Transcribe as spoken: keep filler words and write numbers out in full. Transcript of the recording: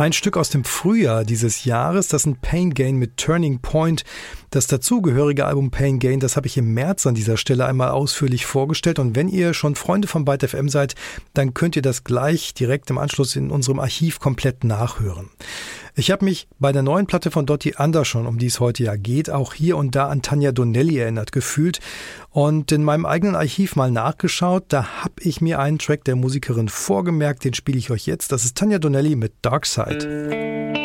Ein Stück aus dem Frühjahr dieses Jahres, das sind Pain Gain mit Turning Point. Das dazugehörige Album Pain Gain, das habe ich im März an dieser Stelle einmal ausführlich vorgestellt. Und wenn ihr schon Freunde von Byte F M seid, dann könnt ihr das gleich direkt im Anschluss in unserem Archiv komplett nachhören. Ich habe mich bei der neuen Platte von Dottie Andersson, um die es heute ja geht, auch hier und da an Tanja Donelly erinnert gefühlt und in meinem eigenen Archiv mal nachgeschaut. Da habe ich mir einen Track der Musikerin vorgemerkt, den spiele ich euch jetzt. Das ist Tanja Donelly mit Dark Side.